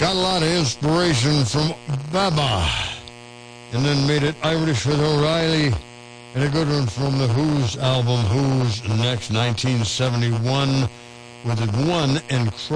Got a lot of inspiration from Baba, and then made it Irish with O'Reilly, and a good one from the Who's album, Who's Next, 1971, with one incredible